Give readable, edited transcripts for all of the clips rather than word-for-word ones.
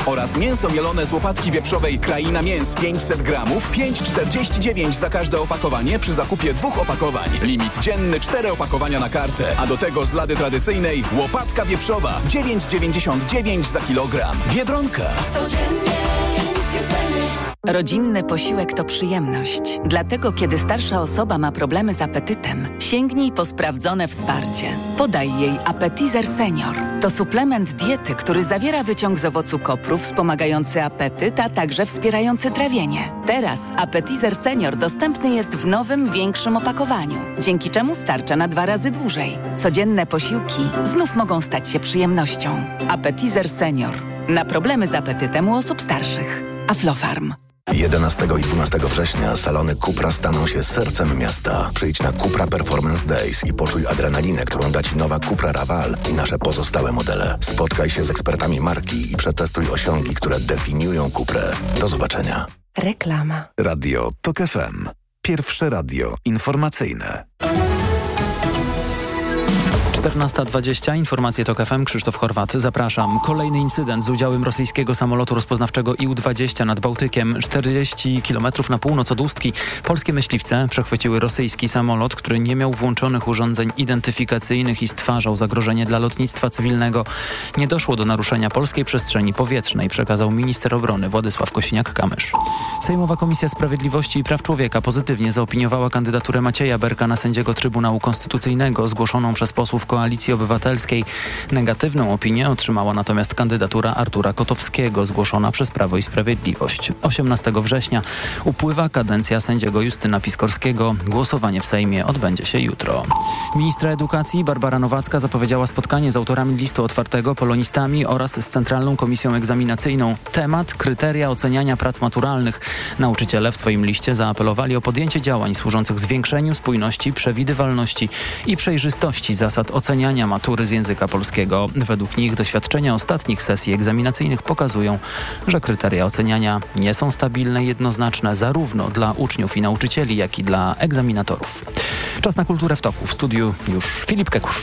Oraz mięso mielone z łopatki wieprzowej Kraina Mięs 500 gramów, 5,49 za każde opakowanie przy zakupie 2 opakowań. Limit dzienny 4 opakowania na kartę, a do tego z lady tradycyjnej łopatka wieprzowa 9,99 za kilogram. Biedronka. Codziennie niskie ceny. Rodzinny posiłek to przyjemność. Dlatego, kiedy starsza osoba ma problemy z apetytem, sięgnij po sprawdzone wsparcie. Podaj jej Appetizer Senior. To suplement diety, który zawiera wyciąg z owocu kopru wspomagający apetyt, a także wspierający trawienie. Teraz Appetizer Senior dostępny jest w nowym, większym opakowaniu, dzięki czemu starcza na 2 razy dłużej. Codzienne posiłki znów mogą stać się przyjemnością. Appetizer Senior. Na problemy z apetytem u osób starszych. Aflofarm. 11 i 12 września salony Cupra staną się sercem miasta. Przyjdź na Cupra Performance Days i poczuj adrenalinę, którą da Ci nowa Cupra Raval i nasze pozostałe modele. Spotkaj się z ekspertami marki i przetestuj osiągi, które definiują Cuprę. Do zobaczenia. Reklama. Radio TOK FM. Pierwsze radio informacyjne. 14:20. Informacje TOK FM. Krzysztof Horwat. Zapraszam. Kolejny incydent z udziałem rosyjskiego samolotu rozpoznawczego IU-20 nad Bałtykiem. 40 km na północ od Ustki. Polskie myśliwce przechwyciły rosyjski samolot, który nie miał włączonych urządzeń identyfikacyjnych i stwarzał zagrożenie dla lotnictwa cywilnego. Nie doszło do naruszenia polskiej przestrzeni powietrznej, przekazał minister obrony Władysław Kosiniak-Kamysz. Sejmowa Komisja Sprawiedliwości i Praw Człowieka pozytywnie zaopiniowała kandydaturę Macieja Berka na sędziego Trybunału Konstytucyjnego zgłoszoną przez posłów Koalicji Obywatelskiej. Negatywną opinię otrzymała natomiast kandydatura Artura Kotowskiego, zgłoszona przez Prawo i Sprawiedliwość. 18 września upływa kadencja sędziego Justyna Piskorskiego. Głosowanie w Sejmie odbędzie się jutro. Ministra edukacji Barbara Nowacka zapowiedziała spotkanie z autorami listu otwartego, polonistami oraz z Centralną Komisją Egzaminacyjną. Temat: kryteria oceniania prac maturalnych. Nauczyciele w swoim liście zaapelowali o podjęcie działań służących zwiększeniu spójności, przewidywalności i przejrzystości zasad oceniania matury z języka polskiego. Według nich doświadczenia ostatnich sesji egzaminacyjnych pokazują, że kryteria oceniania nie są stabilne i jednoznaczne zarówno dla uczniów i nauczycieli, jak i dla egzaminatorów. Czas na kulturę w toku. W studiu już Filip Kekusz.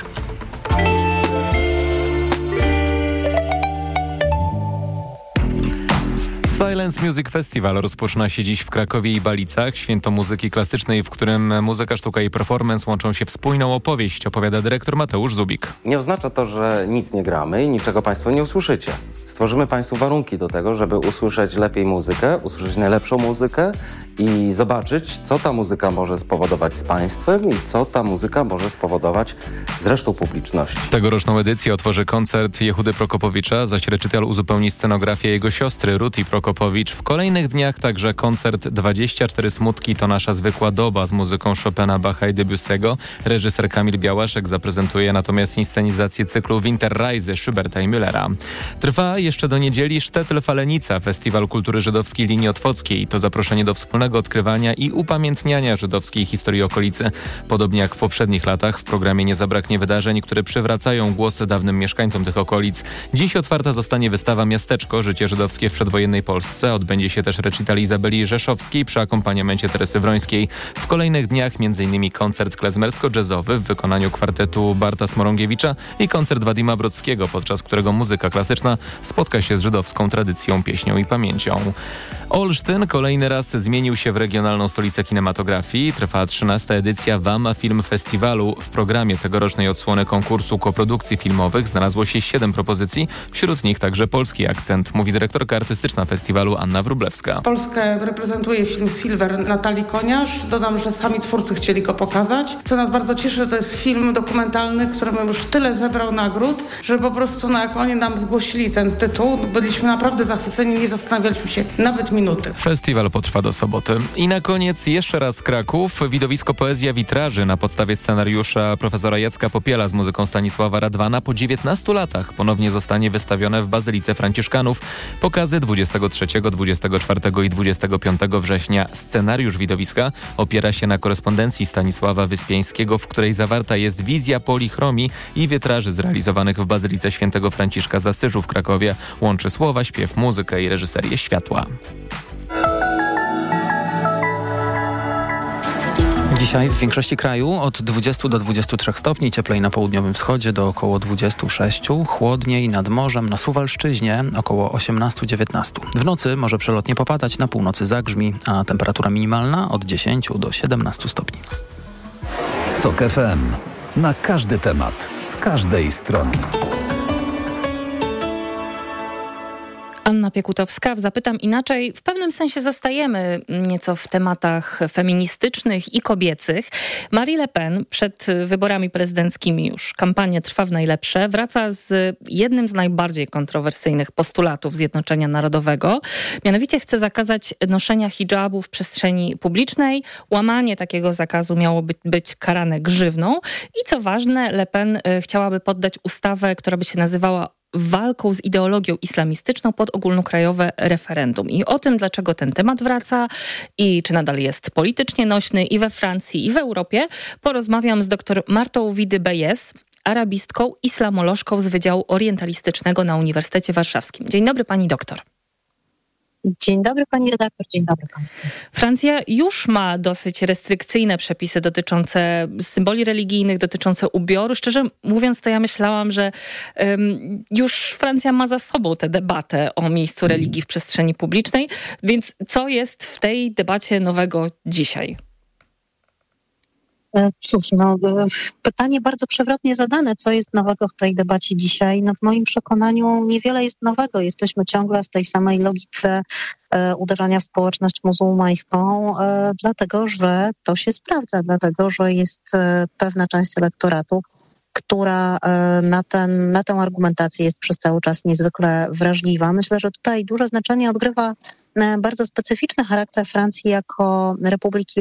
Silence Music Festival rozpoczyna się dziś w Krakowie i Balicach. Święto muzyki klasycznej, w którym muzyka, sztuka i performance łączą się w spójną opowieść, opowiada dyrektor Mateusz Zubik. Nie oznacza to, że nic nie gramy i niczego Państwo nie usłyszycie. Stworzymy Państwu warunki do tego, żeby usłyszeć lepiej muzykę, usłyszeć najlepszą muzykę i zobaczyć, co ta muzyka może spowodować z Państwem i co ta muzyka może spowodować z resztą publiczności. Tegoroczną edycję otworzy koncert Jehudy Prokopowicza, zaś recital uzupełni scenografię jego siostry Ruti Prokopowicz. W kolejnych dniach także koncert 24 smutki to nasza zwykła doba z muzyką Chopina, Bacha i Debussy'ego. Reżyser Kamil Białaszek zaprezentuje natomiast inscenizację cyklu Winterreise Schuberta i Müllera. Trwa jeszcze do niedzieli Sztetl-Falenica, Festiwal Kultury Żydowskiej Linii Otwockiej. To zaproszenie do wspólnego odkrywania i upamiętniania żydowskiej historii okolicy. Podobnie jak w poprzednich latach w programie nie zabraknie wydarzeń, które przywracają głos dawnym mieszkańcom tych okolic. Dziś otwarta zostanie wystawa Miasteczko, życie żydowskie w przedwojennej Polsce. Odbędzie się też recital Izabeli Rzeszowskiej przy akompaniamencie Teresy Wrońskiej. W kolejnych dniach m.in. koncert klezmersko-jazzowy w wykonaniu kwartetu Barta Smorągiewicza i koncert Wadima Brodskiego, podczas którego muzyka klasyczna spotka się z żydowską tradycją, pieśnią i pamięcią. Olsztyn kolejny raz zmienił się w regionalną stolicę kinematografii. Trwa 13. edycja Wama Film Festiwalu. W programie tegorocznej odsłony konkursu koprodukcji filmowych znalazło się 7 propozycji, wśród nich także polski akcent, mówi dyrektorka artystyczna festiwalu Anna Wróblewska. Polskę reprezentuje film Silver Natalii Koniarz. Dodam, że sami twórcy chcieli go pokazać. Co nas bardzo cieszy, to jest film dokumentalny, któremu już tyle zebrał nagród, że po prostu jak oni nam zgłosili ten tytuł, byliśmy naprawdę zachwyceni, nie zastanawialiśmy się nawet minuty. Festiwal potrwa do soboty. I na koniec jeszcze raz Kraków. Widowisko Poezja Witraży na podstawie scenariusza profesora Jacka Popiela z muzyką Stanisława Radwana po 19 latach ponownie zostanie wystawione w Bazylice Franciszkanów. Pokazy 23, 24 i 25 września. Scenariusz widowiska opiera się na korespondencji Stanisława Wyspiańskiego, w której zawarta jest wizja polichromii i witraży zrealizowanych w Bazylice Świętego Franciszka z Asyżu w Krakowie. Łączy słowa, śpiew, muzykę i reżyserię światła. Dzisiaj w większości kraju od 20 do 23 stopni, cieplej na południowym wschodzie do około 26, chłodniej nad morzem, na Suwalszczyźnie około 18-19. W nocy może przelotnie popadać, na północy zagrzmi, a temperatura minimalna od 10 do 17 stopni. TOK FM. Na każdy temat, z każdej strony. Anna Piekutowska, w Zapytam Inaczej. W pewnym sensie zostajemy nieco w tematach feministycznych i kobiecych. Marie Le Pen przed wyborami prezydenckimi, już kampania trwa w najlepsze, wraca z jednym z najbardziej kontrowersyjnych postulatów Zjednoczenia Narodowego. Mianowicie chce zakazać noszenia hijabu w przestrzeni publicznej. Łamanie takiego zakazu miałoby być karane grzywną. I co ważne, Le Pen chciałaby poddać ustawę, która by się nazywała walką z ideologią islamistyczną pod ogólnokrajowe referendum. I o tym, dlaczego ten temat wraca i czy nadal jest politycznie nośny i we Francji, i w Europie, porozmawiam z dr Martą Widy-Beyes, arabistką, islamolożką z Wydziału Orientalistycznego na Uniwersytecie Warszawskim. Dzień dobry, pani doktor. Dzień dobry pani redaktor, dzień dobry państwu. Francja już ma dosyć restrykcyjne przepisy dotyczące symboli religijnych, dotyczące ubioru. Szczerze mówiąc, to ja myślałam, że już Francja ma za sobą tę debatę o miejscu religii w przestrzeni publicznej. Więc co jest w tej debacie nowego dzisiaj? Cóż, pytanie bardzo przewrotnie zadane, co jest nowego w tej debacie dzisiaj. W moim przekonaniu niewiele jest nowego. Jesteśmy ciągle w tej samej logice uderzania w społeczność muzułmańską, dlatego że to się sprawdza, dlatego że jest pewna część elektoratu, która na tę argumentację jest przez cały czas niezwykle wrażliwa. Myślę, że tutaj duże znaczenie odgrywa bardzo specyficzny charakter Francji jako republiki